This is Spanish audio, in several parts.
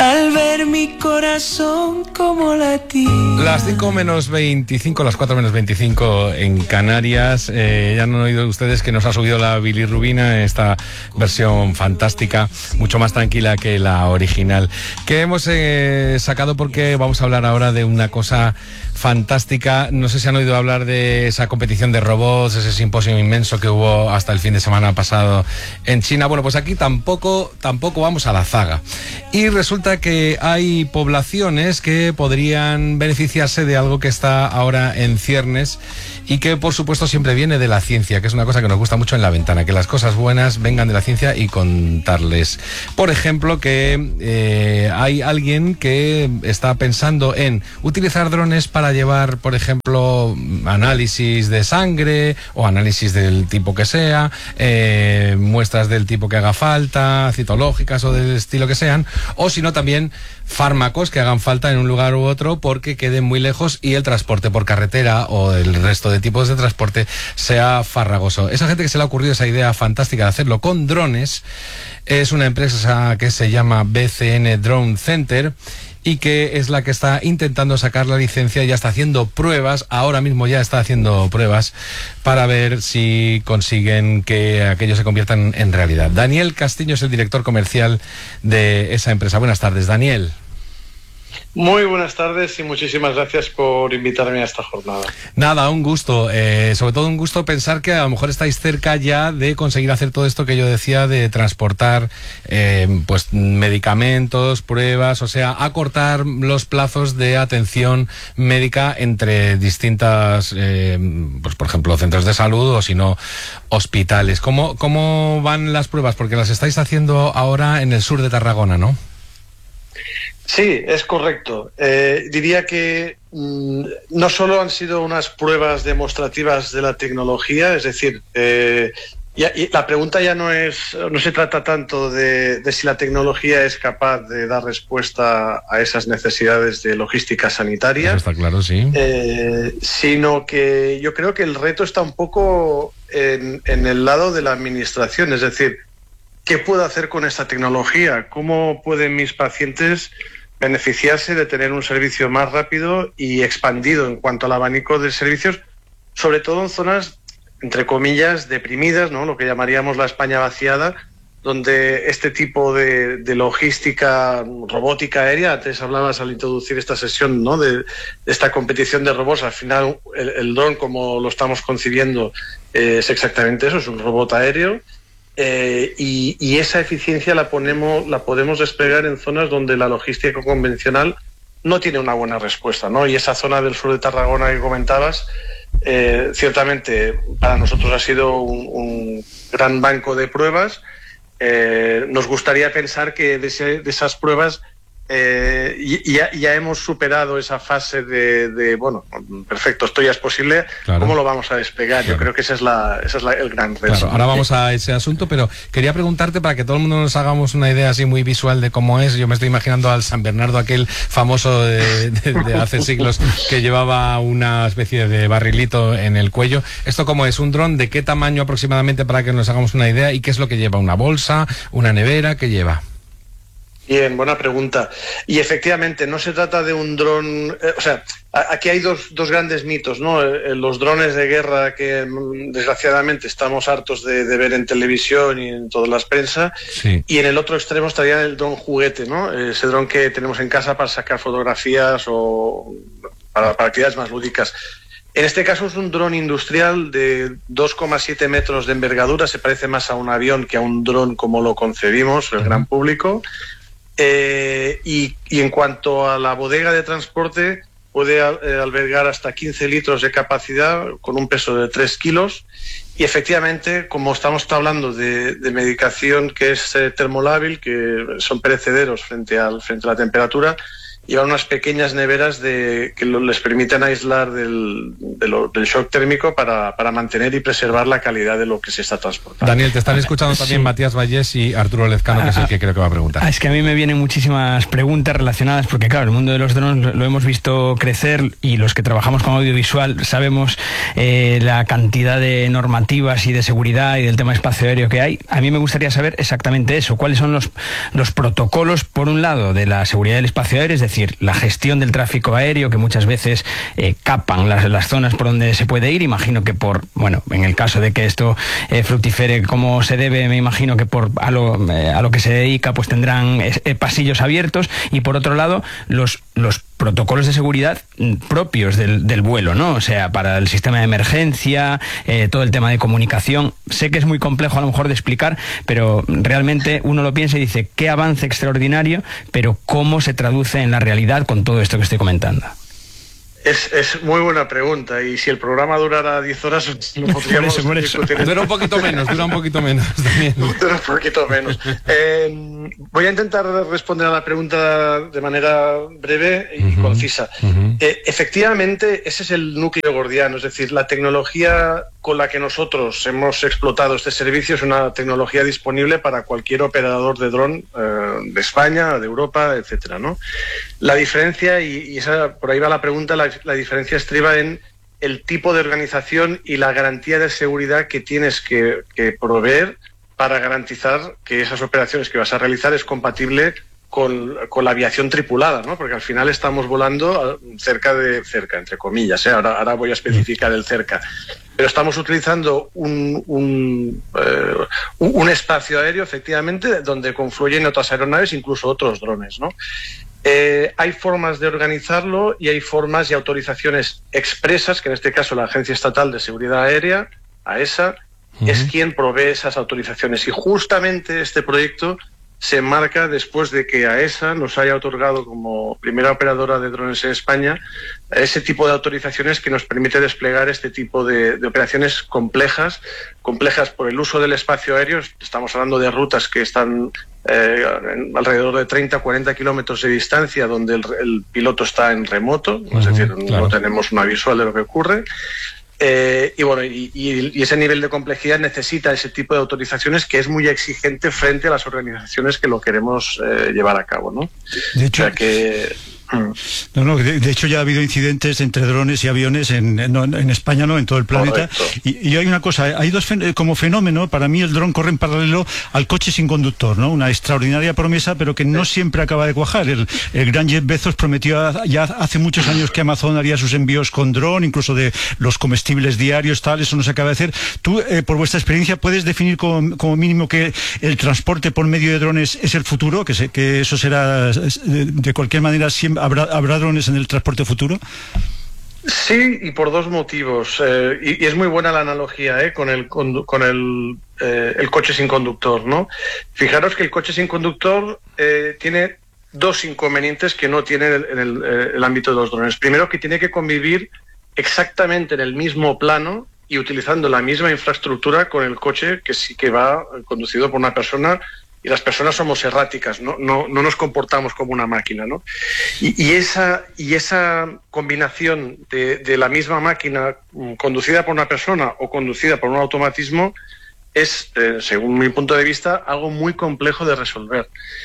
al ver mi corazón como latí. Las 5 menos 25, las 4 menos 25 en Canarias. Ya han oído ustedes que nos ha subido la bilirrubina, esta versión fantástica, mucho más tranquila que la original, que hemos sacado porque vamos a hablar ahora de una cosa fantástica. No sé si han oído hablar de esa competición de robots, ese simposio inmenso que hubo hasta el fin de semana pasado en China. Bueno, pues aquí tampoco vamos a la zaga. Y resulta que hay poblaciones que podrían beneficiarse de algo que está ahora en ciernes y que, por supuesto, siempre viene de la ciencia, que es una cosa que nos gusta mucho en La Ventana, que las cosas buenas vengan de la ciencia y contarles. Por ejemplo, que hay alguien que está pensando en utilizar drones para llevar, por ejemplo, análisis de sangre o análisis del tipo que sea, muestras del tipo que haga falta, citológicas o del estilo que sean, o si no también fármacos que hagan falta en un lugar u otro porque queden muy lejos y el transporte por carretera o el resto de tipos de transporte sea farragoso. Esa gente que se le ha ocurrido esa idea fantástica de hacerlo con drones es una empresa que se llama BCN Drone Center y que es la que está intentando sacar la licencia, ya está haciendo pruebas, ahora mismo ya está haciendo pruebas para ver si consiguen que aquello se convierta en realidad. Daniel Castillo es el director comercial de esa empresa. Buenas tardes, Daniel. Muy buenas tardes y muchísimas gracias por invitarme a esta jornada. Nada, un gusto, sobre todo un gusto pensar que a lo mejor estáis cerca ya de conseguir hacer todo esto que yo decía de transportar pues medicamentos, pruebas, o sea, acortar los plazos de atención médica entre distintas, pues por ejemplo, centros de salud o si no, hospitales. ¿Cómo van las pruebas? Porque las estáis haciendo ahora en el sur de Tarragona, ¿no? Sí, es correcto. Diría que no solo han sido unas pruebas demostrativas de la tecnología, es decir, y la pregunta ya no se trata tanto de si la tecnología es capaz de dar respuesta a esas necesidades de logística sanitaria. Eso está claro, sí. Sino que yo creo que el reto está un poco en el lado de la administración, es decir, ¿qué puedo hacer con esta tecnología? ¿Cómo pueden mis pacientes beneficiarse de tener un servicio más rápido y expandido en cuanto al abanico de servicios, sobre todo en zonas, entre comillas, deprimidas, ¿no? Lo que llamaríamos la España vaciada, donde este tipo de logística robótica aérea, antes hablabas al introducir esta sesión, ¿no? de esta competición de robots, al final el dron, como lo estamos concibiendo, es exactamente eso, es un robot aéreo. Y esa eficiencia la podemos desplegar en zonas donde la logística convencional no tiene una buena respuesta, ¿no? Y esa zona del sur de Tarragona que comentabas, ciertamente para nosotros ha sido un gran banco de pruebas. Nos gustaría pensar que de esas pruebas ya hemos superado esa fase de bueno, perfecto, esto ya es posible, claro. ¿Cómo lo vamos a despegar? Claro. Yo creo que ese es el gran reto. Claro, ahora vamos a ese asunto, pero quería preguntarte para que todo el mundo nos hagamos una idea así muy visual de cómo es. Yo me estoy imaginando al San Bernardo, aquel famoso de hace siglos, que llevaba una especie de barrilito en el cuello. ¿Esto cómo es? ¿Un dron? ¿De qué tamaño aproximadamente para que nos hagamos una idea? ¿Y qué es lo que lleva? ¿Una bolsa? ¿Una nevera? ¿Qué lleva? Bien, buena pregunta. Y efectivamente, no se trata de un dron... o sea, aquí hay dos grandes mitos, ¿no? Los drones de guerra que, desgraciadamente, estamos hartos de ver en televisión y en todas las prensa. Sí. Y en el otro extremo estaría el dron juguete, ¿no? Ese dron que tenemos en casa para sacar fotografías o para actividades más lúdicas. En este caso es un dron industrial de 2,7 metros de envergadura. Se parece más a un avión que a un dron como lo concebimos, el gran público. Y en cuanto a la bodega de transporte, puede albergar hasta 15 litros de capacidad con un peso de 3 kilos y efectivamente, como estamos hablando de medicación que es termolábil, que son perecederos frente a la temperatura, llevan unas pequeñas neveras que les permiten aislar del shock térmico para mantener y preservar la calidad de lo que se está transportando. Daniel, te están escuchando también Matías Vallés y Arturo Lezcano, que es el que creo que va a preguntar. Es que a mí me vienen muchísimas preguntas relacionadas, porque claro, el mundo de los drones lo hemos visto crecer, y los que trabajamos con audiovisual sabemos la cantidad de normativas y de seguridad y del tema espacio aéreo que hay. A mí me gustaría saber exactamente eso, cuáles son los protocolos, por un lado, de la seguridad del espacio aéreo, es decir, la gestión del tráfico aéreo, que muchas veces capan las zonas por donde se puede ir. Imagino que en el caso de que esto fructifere como se debe, me imagino que a lo que se dedica pues tendrán pasillos abiertos, y por otro lado los protocolos de seguridad propios del vuelo, ¿no? O sea, para el sistema de emergencia, todo el tema de comunicación. Sé que es muy complejo a lo mejor de explicar, pero realmente uno lo piensa y dice, qué avance extraordinario, pero cómo se traduce en la realidad con todo esto que estoy comentando. Es muy buena pregunta, y si el programa durara 10 horas lo podríamos discutir. Dura un poquito menos también. Dura un poquito menos. Voy a intentar responder a la pregunta de manera breve y concisa. Efectivamente, ese es el núcleo gordiano, es decir, la tecnología con la que nosotros hemos explotado este servicio es una tecnología disponible para cualquier operador de dron de España, de Europa, etcétera, ¿no? La diferencia, y por ahí va la pregunta, la diferencia estriba en el tipo de organización y la garantía de seguridad que tienes que proveer para garantizar que esas operaciones que vas a realizar es compatible con la aviación tripulada, ¿no? Porque al final estamos volando cerca, entre comillas, ¿eh? Ahora voy a especificar el cerca. Pero estamos utilizando un espacio aéreo, efectivamente, donde confluyen otras aeronaves, incluso otros drones, ¿no? Hay formas de organizarlo y hay formas y autorizaciones expresas, que en este caso la Agencia Estatal de Seguridad Aérea, AESA, es quien provee esas autorizaciones. Y justamente este proyecto se enmarca después de que AESA nos haya otorgado como primera operadora de drones en España ese tipo de autorizaciones que nos permite desplegar este tipo de operaciones complejas por el uso del espacio aéreo. Estamos hablando de rutas que están alrededor de 30-40 kilómetros de distancia, donde el piloto está en remoto, es decir, claro, no tenemos una visual de lo que ocurre. Y ese nivel de complejidad necesita ese tipo de autorizaciones, que es muy exigente frente a las organizaciones que lo queremos llevar a cabo, ¿no? De hecho, o sea que... De hecho ya ha habido incidentes entre drones y aviones en España, no en todo el planeta. Y hay una cosa, hay dos como fenómeno. Para mí el dron corre en paralelo al coche sin conductor, ¿no? Una extraordinaria promesa, pero que no siempre acaba de cuajar. El gran Jeff Bezos prometió ya hace muchos años que Amazon haría sus envíos con dron, incluso de los comestibles diarios, tal. Eso no se acaba de hacer. Tú, por vuestra experiencia, ¿puedes definir como mínimo que el transporte por medio de drones es el futuro? Que eso será, de cualquier manera, siempre ¿Habrá drones en el transporte futuro? Sí, y por dos motivos. Y es muy buena la analogía con el coche sin conductor, ¿no? Fijaros que el coche sin conductor tiene dos inconvenientes que no tiene en el ámbito de los drones. Primero, que tiene que convivir exactamente en el mismo plano y utilizando la misma infraestructura con el coche que sí que va conducido por una persona. Y las personas somos erráticas, no nos comportamos como una máquina, ¿no? Y esa combinación de la misma máquina conducida por una persona o conducida por un automatismo es, según mi punto de vista, algo muy complejo de resolver.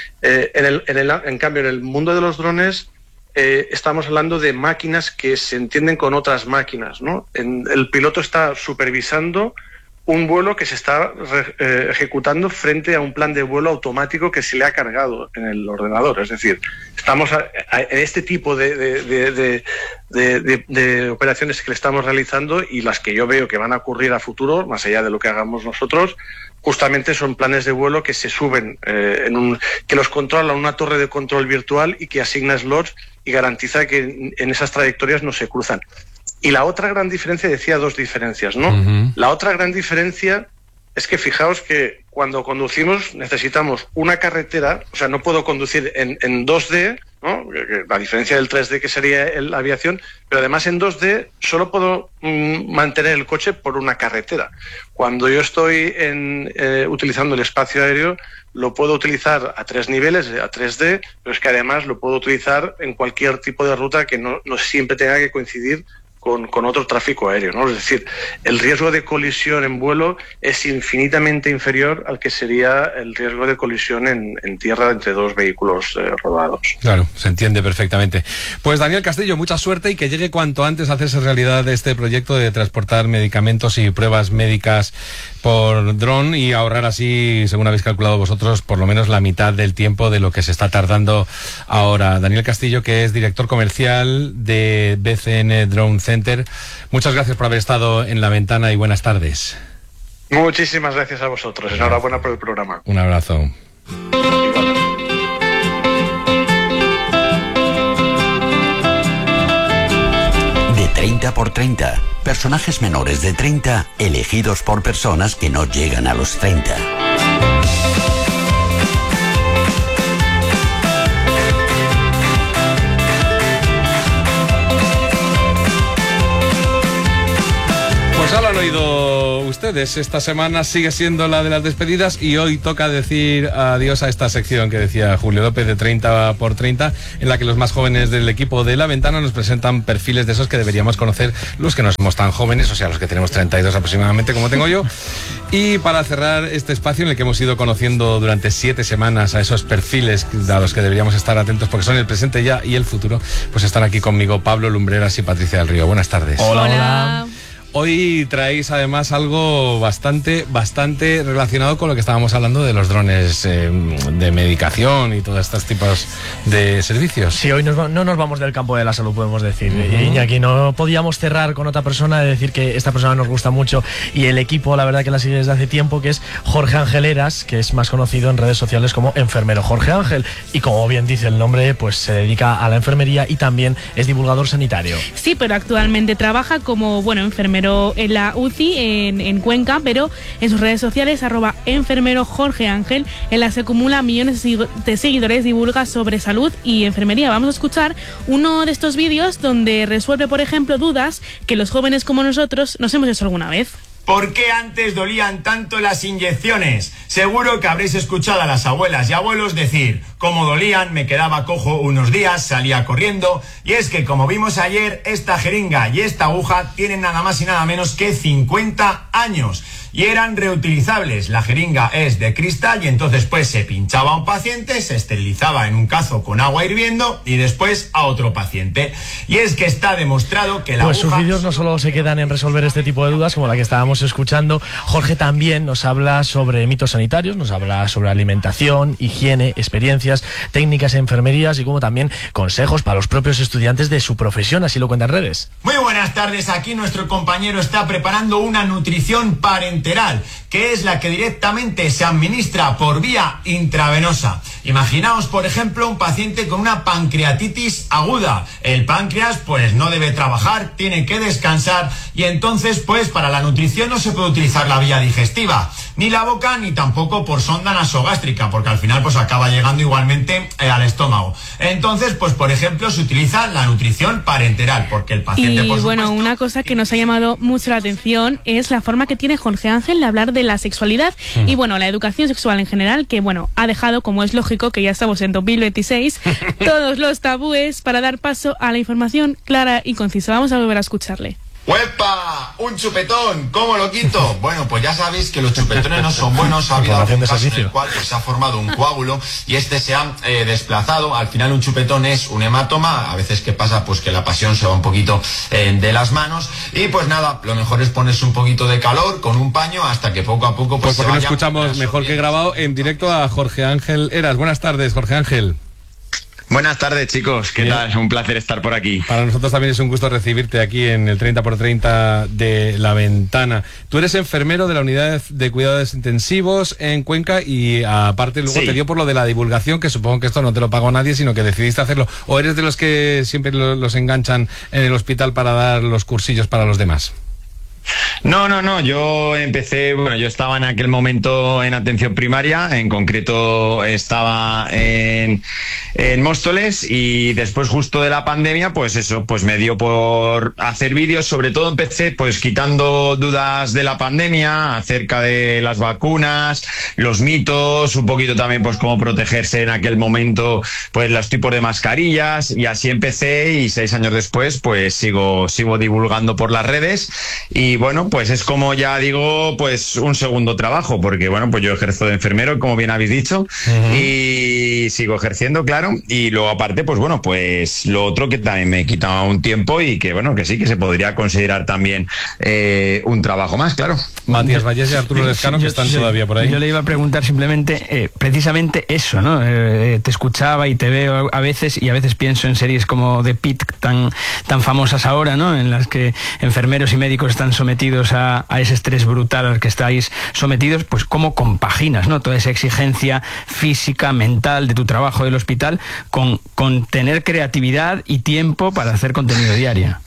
En cambio, en el mundo de los drones estamos hablando de máquinas que se entienden con otras máquinas, ¿no? El piloto está supervisando un vuelo que se está ejecutando frente a un plan de vuelo automático que se le ha cargado en el ordenador. Es decir, estamos en este tipo de operaciones que le estamos realizando, y las que yo veo que van a ocurrir a futuro, más allá de lo que hagamos nosotros, justamente son planes de vuelo que se suben, que los controla una torre de control virtual y que asigna slots y garantiza que en esas trayectorias no se cruzan. Y la otra gran diferencia, decía dos diferencias, ¿no? La otra gran diferencia es que fijaos que cuando conducimos necesitamos una carretera, o sea, no puedo conducir en 2D, ¿no? La diferencia del 3D que sería la aviación, pero además en 2D solo puedo mantener el coche por una carretera. Cuando yo estoy utilizando el espacio aéreo, lo puedo utilizar a 3 niveles, a 3D, pero es que además lo puedo utilizar en cualquier tipo de ruta que no siempre tenga que coincidir con otro tráfico aéreo, ¿no? Es decir, el riesgo de colisión en vuelo es infinitamente inferior al que sería el riesgo de colisión en tierra entre 2 vehículos rodados. Claro, se entiende perfectamente. Pues Daniel Castillo, mucha suerte y que llegue cuanto antes a hacerse realidad este proyecto de transportar medicamentos y pruebas médicas por dron y ahorrar así, según habéis calculado vosotros, por lo menos la mitad del tiempo de lo que se está tardando ahora. Daniel Castillo, que es director comercial de BCN Drone Center. Muchas gracias por haber estado en La Ventana y buenas tardes. Muchísimas gracias a vosotros. Enhorabuena por el programa. Un abrazo. De 30 por 30. Personajes menores de 30 elegidos por personas que no llegan a los 30. Pues ya lo han oído ustedes, esta semana sigue siendo la de las despedidas y hoy toca decir adiós a esta sección que decía Julio López de 30 por 30, en la que los más jóvenes del equipo de La Ventana nos presentan perfiles de esos que deberíamos conocer los que no somos tan jóvenes, o sea, los que tenemos 32 aproximadamente, como tengo yo. Y para cerrar este espacio en el que hemos ido conociendo durante 7 semanas a esos perfiles a los que deberíamos estar atentos porque son el presente ya y el futuro, pues están aquí conmigo Pablo Lumbreras y Patricia del Río. Buenas tardes. Hola. Hoy traéis además algo bastante relacionado con lo que estábamos hablando de los drones de medicación y todos estos tipos de servicios. Sí, hoy no nos vamos del campo de la salud, podemos decir. Iñaki, no podíamos cerrar con otra persona de decir que esta persona nos gusta mucho y el equipo, la verdad que la sigue desde hace tiempo, que es Jorge Ángel Heras, que es más conocido en redes sociales como Enfermero Jorge Ángel. Y como bien dice el nombre, pues se dedica a la enfermería y también es divulgador sanitario. Sí, pero actualmente trabaja como, enfermero en la UCI en Cuenca, pero en sus redes sociales @enfermero Jorge Ángel, en las que acumula millones de seguidores, divulga sobre salud y enfermería. Vamos a escuchar uno de estos vídeos donde resuelve, por ejemplo, dudas que los jóvenes como nosotros nos hemos hecho alguna vez. ¿Por qué antes dolían tanto las inyecciones? Seguro que habréis escuchado a las abuelas y abuelos decir, como dolían, me quedaba cojo unos días, salía corriendo. Y es que, como vimos ayer, esta jeringa y esta aguja tienen nada más y nada menos que 50 años. Y eran reutilizables. La jeringa es de cristal y entonces pues se pinchaba a un paciente, se esterilizaba en un cazo con agua hirviendo y después a otro paciente. Y es que está demostrado que la aguja... Pues sus vídeos no solo se quedan en resolver este tipo de dudas como la que estábamos escuchando. Jorge también nos habla sobre mitos sanitarios, nos habla sobre alimentación, higiene, experiencias, técnicas en enfermerías y como también consejos para los propios estudiantes de su profesión, así lo cuenta en redes. Muy buenas tardes, aquí nuestro compañero está preparando una nutrición parenteral, que es la que directamente se administra por vía intravenosa. Imaginaos, por ejemplo, un paciente con una pancreatitis aguda. El páncreas pues no debe trabajar, tiene que descansar y entonces pues para la nutrición no se puede utilizar la vía digestiva, ni la boca ni tampoco por sonda nasogástrica, porque al final pues acaba llegando igualmente al estómago. Entonces pues por ejemplo se utiliza la nutrición parenteral, porque el paciente y por supuesto, una cosa que nos ha llamado mucho la atención es la forma que tiene Jorge Ángel de hablar de la sexualidad y la educación sexual en general, que ha dejado, como es lógico que ya estamos en 2026, todos los tabúes para dar paso a la información clara y concisa. Vamos a volver a escucharle. ¡Huepa! ¡Un chupetón! ¿Cómo lo quito? Bueno, pues ya sabéis que los chupetones no son buenos. Ha habido algún caso en el cual se ha formado un coágulo y este se ha desplazado. Al final un chupetón es un hematoma. A veces, ¿qué pasa? Pues que la pasión se va un poquito de las manos. Y pues nada, lo mejor es ponerse un poquito de calor con un paño hasta que poco a poco pues porque no escuchamos mejor que grabado en directo a Jorge Ángel Heras. Buenas tardes, Jorge Ángel. Buenas tardes, chicos. ¿Qué tal? Es un placer estar por aquí. Para nosotros también es un gusto recibirte aquí en el 30 por 30 de La Ventana. Tú eres enfermero de la unidad de cuidados intensivos en Cuenca y aparte luego te dio por lo de la divulgación, que supongo que esto no te lo pagó nadie, sino que decidiste hacerlo. ¿O eres de los que siempre los enganchan en el hospital para dar los cursillos para los demás? No, yo empecé, yo estaba en aquel momento en atención primaria, en concreto estaba en en Móstoles, y después justo de la pandemia, pues eso, pues me dio por hacer vídeos. Sobre todo empecé pues quitando dudas de la pandemia acerca de las vacunas, los mitos, un poquito también pues cómo protegerse en aquel momento, pues los tipos de mascarillas, y así empecé, y 6 años después pues sigo divulgando por las redes. Y bueno, pues es como ya digo, pues un segundo trabajo, porque bueno, pues yo ejerzo de enfermero, como bien habéis dicho, y sigo ejerciendo, claro, y luego aparte pues bueno, pues lo otro que también me he quitado un tiempo y que bueno, que sí, que se podría considerar también un trabajo más, claro. Matías Vallés y Arturo Lescano, que están todavía por ahí. Yo le iba a preguntar simplemente, precisamente eso, ¿no? Te escuchaba y te veo a veces, y a veces pienso en series como The Pitt, tan famosas ahora, ¿no? En las que enfermeros y médicos están sometidos a ese estrés brutal al que estáis sometidos. Pues cómo compaginas, ¿no? Toda esa exigencia física, mental de tu trabajo del hospital con tener creatividad y tiempo para hacer contenido diario.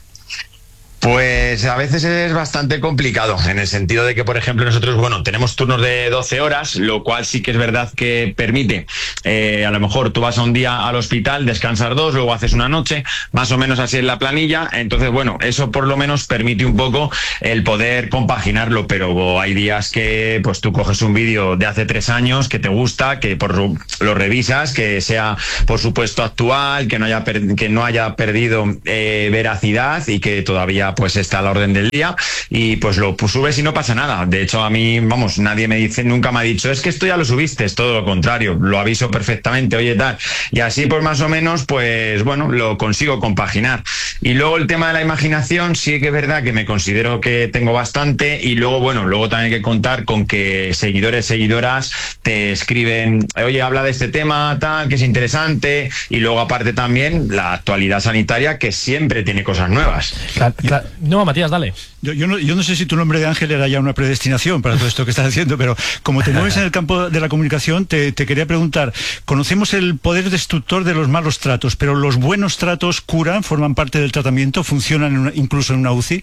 Pues a veces es bastante complicado, en el sentido de que, por ejemplo, nosotros, bueno, tenemos turnos de 12 horas, lo cual sí que es verdad que permite, a lo mejor tú vas a un día al hospital, descansar 2, luego haces una noche, más o menos así es la planilla. Entonces, bueno, eso por lo menos permite un poco el poder compaginarlo, pero hay días que pues tú coges un vídeo de hace 3 años que te gusta, que lo revisas, que sea, por supuesto, actual, que no haya perdido veracidad, y que todavía pues está a la orden del día, y pues lo subes y no pasa nada. De hecho, a mí, vamos, nadie nunca me ha dicho, es que esto ya lo subiste. Es todo lo contrario, lo aviso perfectamente, oye, tal. Y así pues más o menos, pues bueno, lo consigo compaginar. Y luego el tema de la imaginación, sí que es verdad que me considero que tengo bastante, y luego, bueno, luego también hay que contar con que seguidoras te escriben, oye, habla de este tema, tal, que es interesante, y luego aparte también la actualidad sanitaria, que siempre tiene cosas nuevas. Claro. No, Matías, dale. Yo no sé si tu nombre de Ángel era ya una predestinación para todo esto que estás haciendo, pero como te mueves en el campo de la comunicación, te quería preguntar, conocemos el poder destructor de los malos tratos, pero ¿los buenos tratos curan, forman parte del tratamiento, funcionan incluso en una UCI?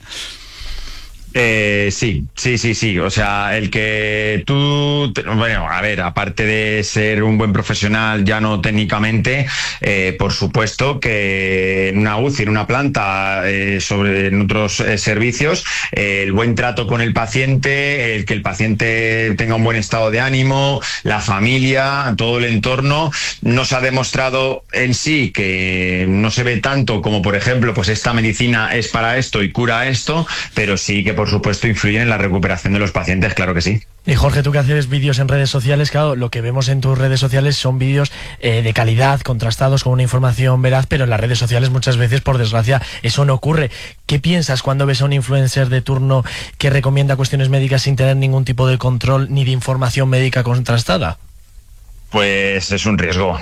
Sí. O sea, el que tú... Bueno, a ver, aparte de ser un buen profesional, ya no técnicamente, por supuesto que en una UCI, en una planta, en otros servicios, el buen trato con el paciente, el que el paciente tenga un buen estado de ánimo, la familia, todo el entorno, no se ha demostrado en sí que no se ve tanto como, por ejemplo, pues esta medicina es para esto y cura esto, pero sí que por supuesto influyen en la recuperación de los pacientes, claro que sí. Y Jorge, tú que haces vídeos en redes sociales, claro, lo que vemos en tus redes sociales son vídeos de calidad, contrastados, con una información veraz, pero en las redes sociales muchas veces, por desgracia, eso no ocurre. ¿Qué piensas cuando ves a un influencer de turno que recomienda cuestiones médicas sin tener ningún tipo de control ni de información médica contrastada? Pues es un riesgo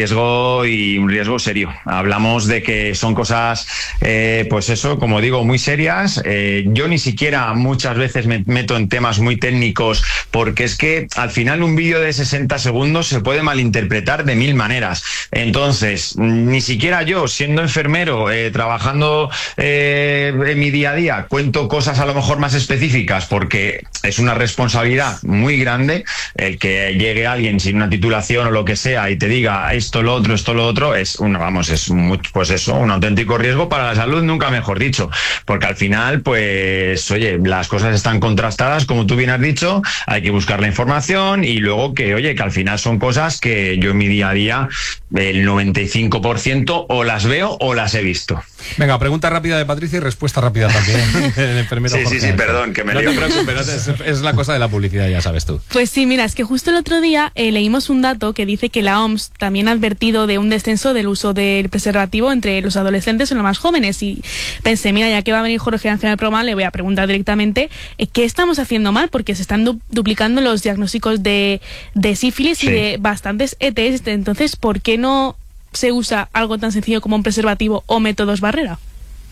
y un riesgo serio. Hablamos de que son cosas, pues eso, como digo, muy serias. Yo ni siquiera muchas veces me meto en temas muy técnicos, porque es que al final un vídeo de 60 segundos se puede malinterpretar de 1000 maneras. Entonces, ni siquiera yo, siendo enfermero, trabajando en mi día a día, cuento cosas a lo mejor más específicas, porque es una responsabilidad muy grande el que llegue alguien sin una titulación o lo que sea y te diga esto, lo otro, es un auténtico riesgo para la salud, nunca mejor dicho, porque al final, pues, oye, las cosas están contrastadas, como tú bien has dicho, hay que buscar la información, y luego que, oye, que al final son cosas que yo en mi día a día, el 95% o las veo o las he visto. Venga, pregunta rápida de Patricia y respuesta rápida también del enfermero Jorge. Sí, perdón, que me lío. No te preocupes, es la cosa de la publicidad, ya sabes tú. Pues sí, mira, es que justo el otro día leímos un dato que dice que la OMS también ha advertido de un descenso del uso del preservativo entre los adolescentes y los más jóvenes, y pensé, mira, ya que va a venir Jorge Ángel al programa, le voy a preguntar directamente qué estamos haciendo mal, porque se están duplicando los diagnósticos de sífilis y de bastantes ETS. Entonces, ¿por qué no se usa algo tan sencillo como un preservativo o métodos barrera?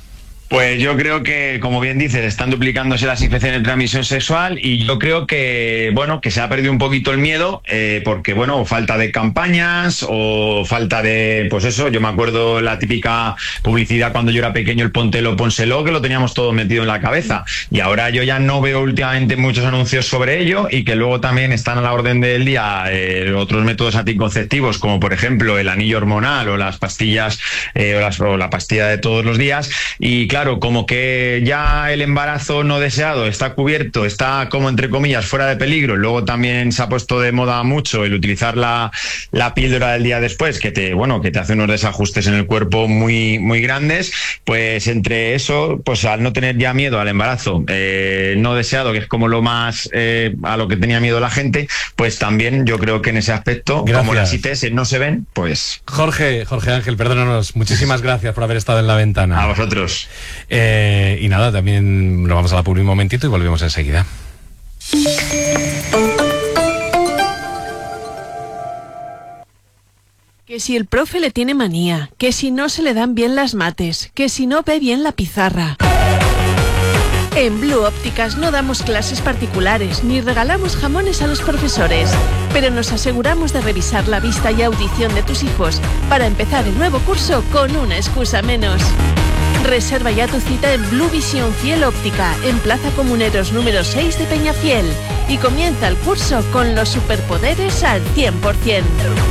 Pues yo creo que, como bien dices, están duplicándose las infecciones de transmisión sexual y yo creo que, bueno, que se ha perdido un poquito el miedo porque, bueno, falta de campañas o falta de, pues eso, yo me acuerdo la típica publicidad cuando yo era pequeño, el póntelo, pónselo, que lo teníamos todo metido en la cabeza y ahora yo ya no veo últimamente muchos anuncios sobre ello y que luego también están a la orden del día otros métodos anticonceptivos como por ejemplo el anillo hormonal o las pastillas o la pastilla de todos los días y claro, como que ya el embarazo no deseado está cubierto, está como entre comillas fuera de peligro. Luego también se ha puesto de moda mucho el utilizar la píldora del día después, que te hace unos desajustes en el cuerpo muy, muy grandes. Pues entre eso, pues al no tener ya miedo al embarazo no deseado, que es como lo más a lo que tenía miedo la gente, pues también yo creo que en ese aspecto, gracias. Como las ITS no se ven, pues... Jorge Ángel, perdónanos, muchísimas gracias por haber estado en la ventana. A vosotros. Y nada, también nos vamos a la publi un momentito y volvemos enseguida. Que si el profe le tiene manía, que si no se le dan bien las mates, que si no ve bien la pizarra. En Blue Ópticas no damos clases particulares ni regalamos jamones a los profesores, pero nos aseguramos de revisar la vista y audición de tus hijos para empezar el nuevo curso con una excusa menos. Reserva ya tu cita en Blue Visión Fiel Óptica, en Plaza Comuneros número 6 de Peñafiel, y comienza el curso con los superpoderes al 100%.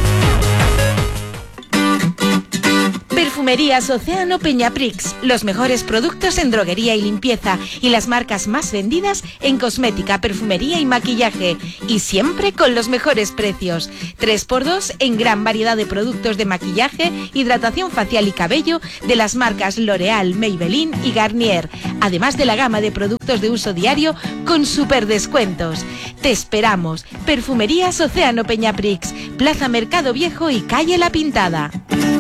Perfumerías Océano Peñaprix, los mejores productos en droguería y limpieza y las marcas más vendidas en cosmética, perfumería y maquillaje, y siempre con los mejores precios. 3x2 en gran variedad de productos de maquillaje, hidratación facial y cabello de las marcas L'Oréal, Maybelline y Garnier, además de la gama de productos de uso diario con super descuentos. Te esperamos. Perfumerías Océano Peñaprix, Plaza Mercado Viejo y Calle La Pintada.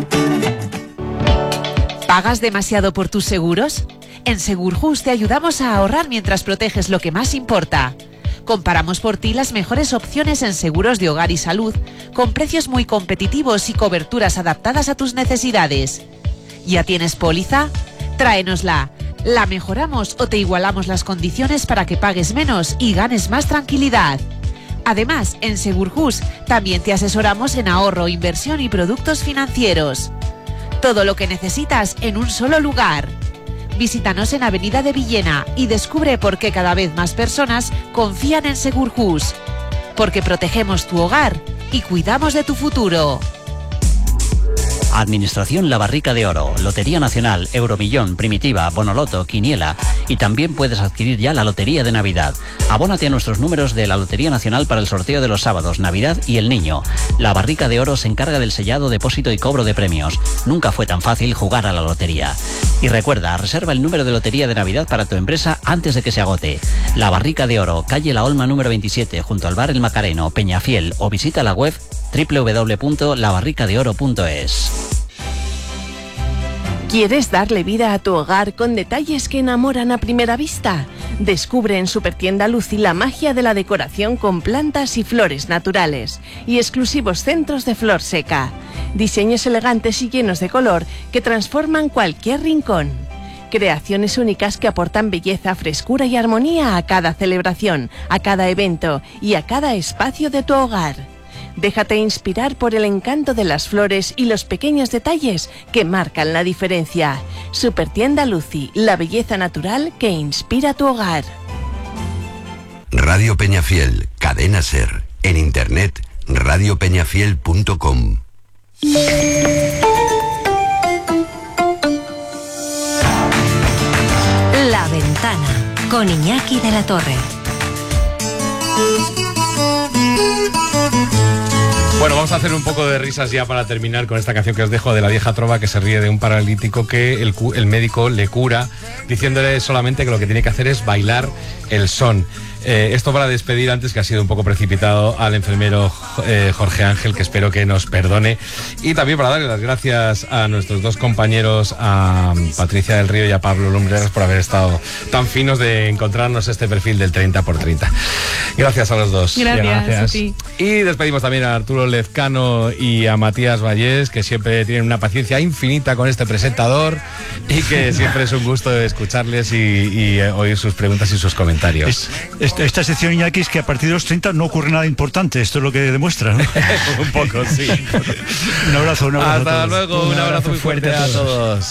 ¿Pagas demasiado por tus seguros? En Segurjus te ayudamos a ahorrar mientras proteges lo que más importa. Comparamos por ti las mejores opciones en seguros de hogar y salud, con precios muy competitivos y coberturas adaptadas a tus necesidades. ¿Ya tienes póliza? Tráenosla. La mejoramos o te igualamos las condiciones para que pagues menos y ganes más tranquilidad. Además, en Segurjus también te asesoramos en ahorro, inversión y productos financieros. Todo lo que necesitas en un solo lugar. Visítanos en Avenida de Villena y descubre por qué cada vez más personas confían en Segurjus. Porque protegemos tu hogar y cuidamos de tu futuro. Administración La Barrica de Oro, Lotería Nacional, Euromillón, Primitiva, Bonoloto, Quiniela, y también puedes adquirir ya la Lotería de Navidad. Abónate a nuestros números de la Lotería Nacional para el sorteo de los sábados, Navidad y el Niño. La Barrica de Oro se encarga del sellado, depósito y cobro de premios. Nunca fue tan fácil jugar a la lotería. Y recuerda, reserva el número de Lotería de Navidad para tu empresa antes de que se agote. La Barrica de Oro, calle La Olma número 27, junto al bar El Macareno, Peñafiel, o visita la web www.labarricadeoro.es. ¿Quieres darle vida a tu hogar con detalles que enamoran a primera vista? Descubre en Supertienda Lucy la magia de la decoración con plantas y flores naturales y exclusivos centros de flor seca. Diseños elegantes y llenos de color que transforman cualquier rincón. Creaciones únicas que aportan belleza, frescura y armonía a cada celebración, a cada evento y a cada espacio de tu hogar. Déjate inspirar por el encanto de las flores y los pequeños detalles que marcan la diferencia. Supertienda Lucy, la belleza natural que inspira tu hogar. Radio Peñafiel, Cadena SER. En internet, radiopeñafiel.com. La Ventana, con Iñaki de la Torre. Bueno, vamos a hacer un poco de risas ya para terminar con esta canción que os dejo de La Vieja Trova, que se ríe de un paralítico que el médico le cura diciéndole solamente que lo que tiene que hacer es bailar el son. Esto para despedir, antes que ha sido un poco precipitado, al enfermero Jorge Ángel, que espero que nos perdone, y también para darle las gracias a nuestros dos compañeros, a Patricia del Río y a Pablo Lumbreras, por haber estado tan finos de encontrarnos este perfil del 30x30. Gracias a los dos. Gracias. Sí. Y despedimos también a Arturo Lezcano y a Matías Vallés, que siempre tienen una paciencia infinita con este presentador y que siempre es un gusto escucharles y oír sus preguntas y sus comentarios. Esta sección, Iñaki, es que a partir de los 30 no ocurre nada importante. Esto es lo que demuestra, ¿no? Un poco, sí. Un abrazo. Hasta luego, un abrazo muy fuerte a todos.